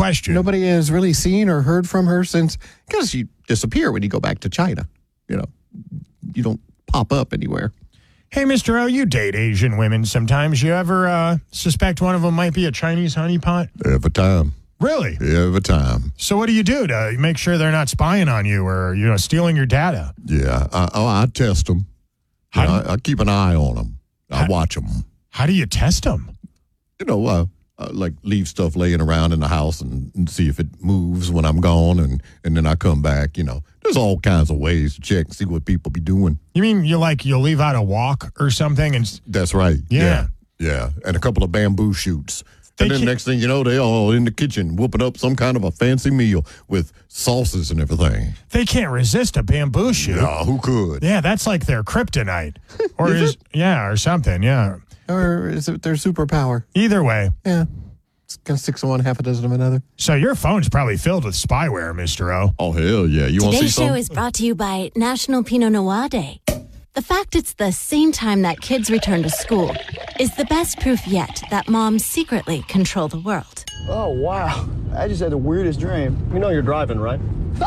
question. Nobody has really seen or heard from her since, because you disappear when you go back to China. You know, you don't pop up anywhere. Hey, Mr. O, you date Asian women sometimes. You ever suspect one of them might be a Chinese honeypot? Every time. Really? Every time. So what do you do to make sure they're not spying on you or, stealing your data? Yeah, I test them. I keep an eye on them. I watch them. How do you test them? Like leave stuff laying around in the house and see if it moves when I'm gone, and then I come back. There's all kinds of ways to check and see what people be doing. You mean you'll leave out a walk or something? And that's right. Yeah. And a couple of bamboo shoots. And then next thing you know, they all in the kitchen whooping up some kind of a fancy meal with sauces and everything. They can't resist a bamboo shoot. No, who could? Yeah, that's like their kryptonite. Or or something, yeah. Or is it their superpower? Either way. Yeah. It's going to stick some one, half a dozen of another. So your phone's probably filled with spyware, Mr. O. Oh, hell yeah. You want to see something? Today's show is brought to you by National Pinot Noir Day. The fact it's the same time that kids return to school is the best proof yet that moms secretly control the world. Oh, wow. I just had the weirdest dream. You know you're driving, right?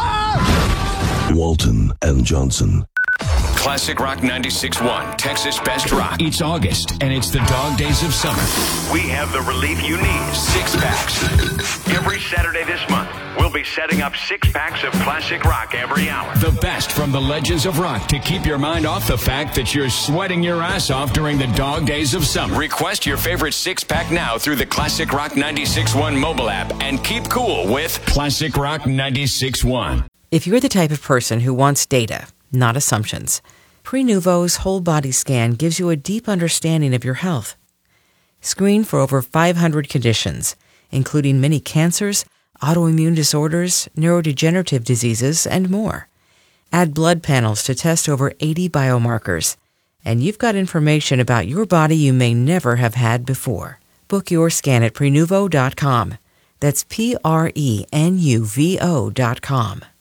Walton and Johnson. Classic Rock 96.1, Texas Best Rock. It's August, and it's the dog days of summer. We have the relief you need. 6-packs. Every Saturday this month, we'll be setting up 6-packs of classic rock every hour. The best from the legends of rock to keep your mind off the fact that you're sweating your ass off during the dog days of summer. Request your favorite 6-pack now through the Classic Rock 96.1 mobile app and keep cool with Classic Rock 96.1. If you're the type of person who wants data, not assumptions, Prenuvo's whole body scan gives you a deep understanding of your health. Screen for over 500 conditions, including many cancers, autoimmune disorders, neurodegenerative diseases, and more. Add blood panels to test over 80 biomarkers, and you've got information about your body you may never have had before. Book your scan at Prenuvo.com. That's Prenuvo.com.